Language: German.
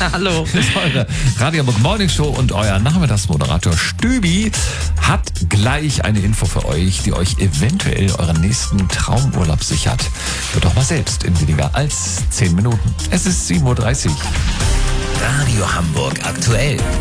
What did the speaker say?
Hallo. Das ist eure Radio Hamburg Morning Show und euer Nachmittagsmoderator Stübi hat gleich eine Info für euch, die euch eventuell euren nächsten Traumurlaub sichert. Hört doch mal selbst in weniger als 10 Minuten. Es ist 7:30 Uhr. Radio Hamburg aktuell.